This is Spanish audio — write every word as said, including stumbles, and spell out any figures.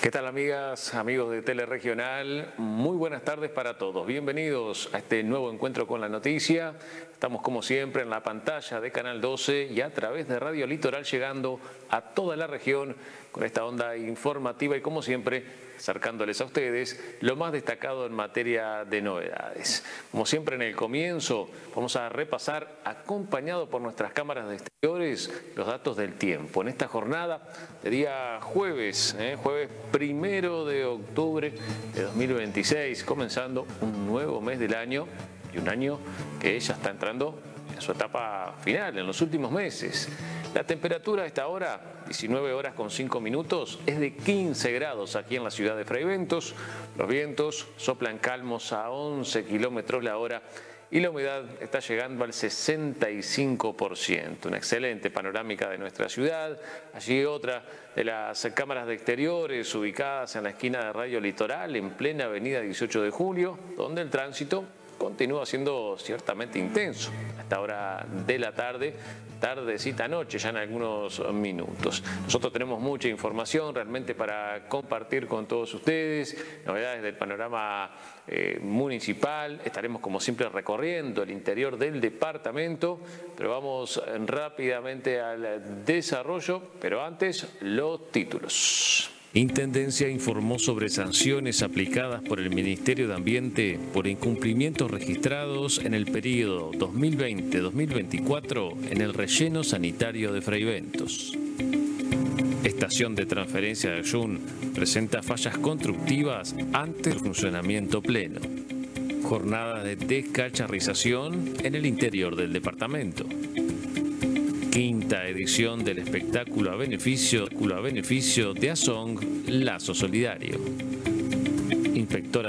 ¿Qué tal, amigas, amigos de Teleregional? Muy buenas tardes para todos. Bienvenidos a este nuevo encuentro con la noticia. Estamos como siempre en la pantalla de Canal doce y a través de Radio Litoral, llegando a toda la región con esta onda informativa y como siempre acercándoles a ustedes lo más destacado en materia de novedades. Como siempre en el comienzo vamos a repasar, acompañado por nuestras cámaras de exteriores, los datos del tiempo. En esta jornada de día jueves, ¿eh? jueves primero de octubre de dos mil veintiséis, comenzando un nuevo mes del año y un año que ya está entrando en su etapa final, en los últimos meses. La temperatura a esta hora, diecinueve horas con cinco minutos, es de quince grados aquí en la ciudad de Fray Bentos. Los vientos soplan calmos a once kilómetros la hora y la humedad está llegando al sesenta y cinco por ciento. Una excelente panorámica de nuestra ciudad. Allí otra de las cámaras de exteriores ubicadas en la esquina de Radio Litoral, en plena avenida dieciocho de julio, donde el tránsito continúa siendo ciertamente intenso a esta hora de la tarde, tardecita noche ya en algunos minutos. Nosotros tenemos mucha información realmente para compartir con todos ustedes, novedades del panorama eh, municipal. Estaremos como siempre recorriendo el interior del departamento, pero vamos rápidamente al desarrollo, pero antes los títulos. Intendencia informó sobre sanciones aplicadas por el Ministerio de Ambiente por incumplimientos registrados en el periodo dos mil veinte a dos mil veinticuatro en el relleno sanitario de Fray Bentos. Estación de transferencia de Ayun presenta fallas constructivas ante el funcionamiento pleno. Jornada de descacharrización en el interior del departamento. Quinta edición del espectáculo a beneficio, a beneficio de ASONG Lazo Solidario. Inspectora